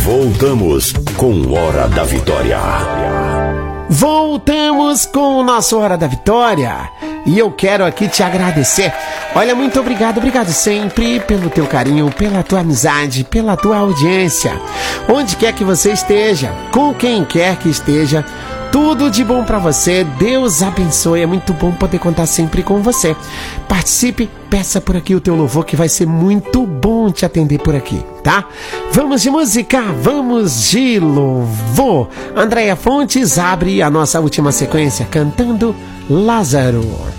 Voltamos com Hora da Vitória. Voltamos com o nosso Hora da Vitória. E eu quero aqui te agradecer. Olha, muito obrigado sempre pelo teu carinho, pela tua amizade, pela tua audiência. Onde quer que você esteja, com quem quer que esteja, tudo de bom pra você. Deus abençoe. É muito bom poder contar sempre com você. Participe, peça por aqui o teu louvor, que vai ser muito bom te atender por aqui, tá? Vamos de música, vamos de louvor. Andréia Fontes abre a nossa última sequência cantando Lázaro.